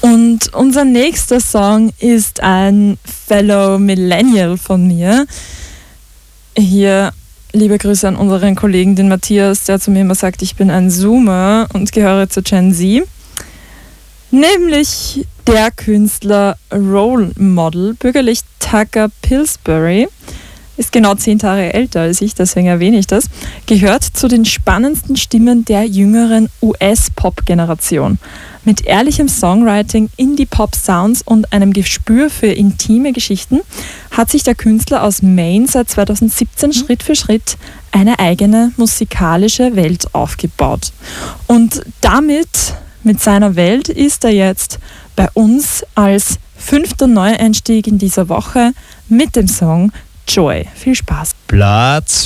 Und unser nächster Song ist ein Fellow Millennial von mir. Hier liebe Grüße an unseren Kollegen, den Matthias, der zu mir immer sagt, ich bin ein Zoomer und gehöre zur Gen Z. Nämlich der Künstler Role Model, bürgerlich Tucker Pillsbury, ist genau 10 Jahre älter als ich, deswegen erwähne ich das, gehört zu den spannendsten Stimmen der jüngeren US-Pop-Generation. Mit ehrlichem Songwriting, Indie-Pop-Sounds und einem Gespür für intime Geschichten hat sich der Künstler aus Maine seit 2017 Schritt für Schritt eine eigene musikalische Welt aufgebaut. Und mit seiner Welt, ist er jetzt bei uns als 5. Neueinstieg in dieser Woche mit dem Song Joy. Viel Spaß. Platz